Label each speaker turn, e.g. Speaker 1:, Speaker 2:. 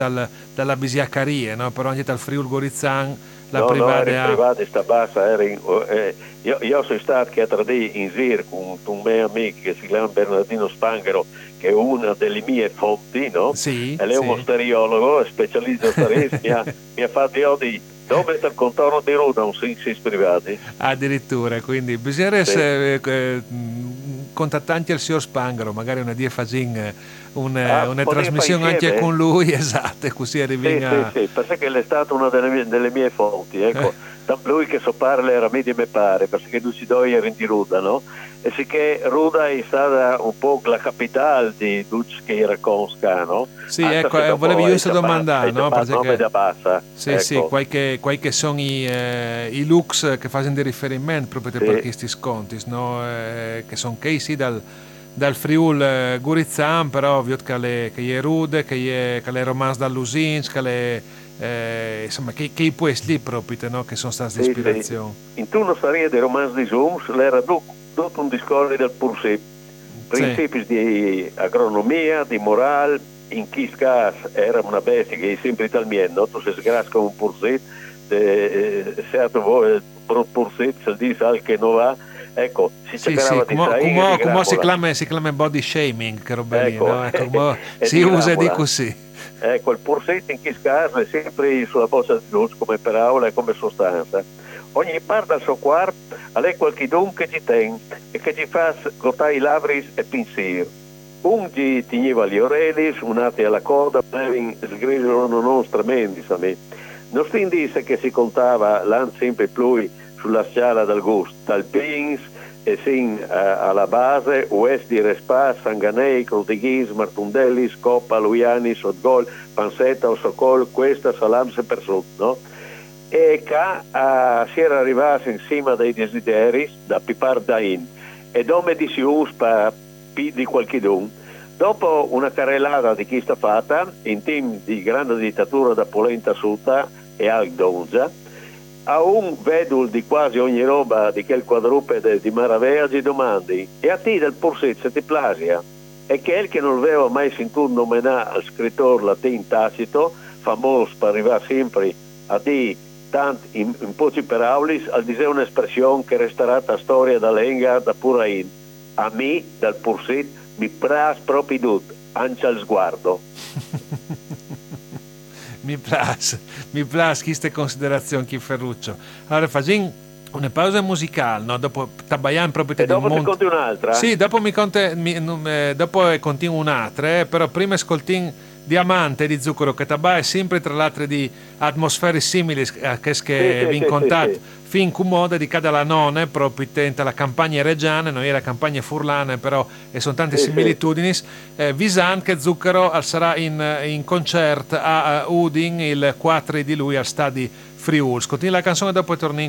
Speaker 1: dalla Bisiaccaria, no? Però anche dal Friul Gorizan la
Speaker 2: No, no, era in
Speaker 1: privata.
Speaker 2: privata sta bassa, io sono stato che altri in Zir con un mio amico che si chiama Bernardino Spanghero, che è una delle mie fonti, no?
Speaker 1: Sì,
Speaker 2: E lei è uno
Speaker 1: sì,
Speaker 2: steriologo, specialista in starezza, mi ha fatto io di dove il contorno di Ruda, un sensi privati.
Speaker 1: addirittura, quindi bisogna
Speaker 2: Sì,
Speaker 1: contattanti al signor Spangaro, magari una die fasin una
Speaker 2: poteva fare
Speaker 1: trasmissione anche
Speaker 2: insieme?
Speaker 1: con lui, esatto, e così arrivi
Speaker 2: Sì, sì,
Speaker 1: a.
Speaker 2: sì, perché è stata una delle mie fonti, ecco, da lui che so parla era meglio me pare, perché lui si doveva era in Ruda, no? E sì che Ruda è stata un po' la capitale di Dutch che era Consca, no?
Speaker 1: Sì,
Speaker 2: Anche
Speaker 1: ecco,
Speaker 2: se
Speaker 1: volevo
Speaker 2: dopo
Speaker 1: io questa domanda,
Speaker 2: è
Speaker 1: no?
Speaker 2: chiamato nome
Speaker 1: Perché
Speaker 2: da bassa,
Speaker 1: sì, sì,
Speaker 2: ecco,
Speaker 1: qualche sono i looks che fanno di riferimento proprio per
Speaker 2: sì,
Speaker 1: questi sconti, no? Che sono sì dal Friul Gurizan, però ovvio che è Rude, che è Romans dall'Usins, insomma, che i puesti lì proprio, no? Che sono stati di
Speaker 2: sì, sì.
Speaker 1: ispirazione.
Speaker 2: In tu non sarebbe di romanzi di Zooms, era tutto un discorso del Pursip,
Speaker 1: Sì,
Speaker 2: principi di agronomia, di morale, in chi scas era una bestia che è sempre italiano, tu se sgrasca un Pursip, certo voi Pursip se dice al che non va, ecco, si
Speaker 1: sì, sì,
Speaker 2: cercava di sai di
Speaker 1: come
Speaker 2: gramola,
Speaker 1: si chiama body shaming, che roba lì,
Speaker 2: ecco,
Speaker 1: no? Ecco, come
Speaker 2: e
Speaker 1: si
Speaker 2: di
Speaker 1: usa di
Speaker 2: gramola.
Speaker 1: così.
Speaker 2: Ecco, il pursetto in chi caso è sempre sulla boccia di luce come per aula e come sostanza. Ogni parte del suo quarto ha qualche don che ci ten e che ci fa gotare i labris e pensieri. Un ci tigneva gli orelli, un altro alla coda, sgrisano non tremendi, a me. Non si disse che si contava l'an sempre più sulla scala del gusto, dal pins e sin alla base, West di Respa, Sanganei, Crutighis, Martundelli, Coppa, Luiani, Sotgol, Pansetta, Ossocol, questa Salams e Persut, no? E qua si era arrivati insieme dei desideri da Pipar Dain e dove di si uspa di qualchidun. Dopo una carrellata di chi sta fatta, in team di grande dittatura da Polenta Sutta e Agdonza, a un vedul di quasi ogni roba di quel quadrupede di Maravea gli domandi e a te del Porsezzo ti plasia? E che il che non aveva mai sentito nominare al scrittore latino Tacito, famoso per arrivare sempre a dire tanti in pochi per aulis, al dire un'espressione che resterà a storia da lenga da purain. A me, dal Porsezzo, mi pras proprio tutto, ancia il sguardo.
Speaker 1: mi piace queste considerazioni, chi Ferruccio. Allora, facciamo una pausa musicale, no? Dopo Tabayan proprio
Speaker 2: E
Speaker 1: di un
Speaker 2: dopo ti
Speaker 1: monte.
Speaker 2: conti un'altra?
Speaker 1: Sì, dopo dopo continuo un'altra, però prima ascoltiamo Diamante di Zucchero, che Tabà è sempre tra l'altro di atmosfere simili
Speaker 2: Sì,
Speaker 1: che
Speaker 2: sì,
Speaker 1: vi in
Speaker 2: sì, sì,
Speaker 1: contatto
Speaker 2: sì.
Speaker 1: fin come dedicata alla nonna, proprio tenta la campagna reggiana, noi la campagna furlana, però e sono tante
Speaker 2: Sì, sì.
Speaker 1: similitudini. Visan che Zucchero sarà in concerto a Udin il 4 di lui al Stadi Friuls. Continua la canzone dopo torniamo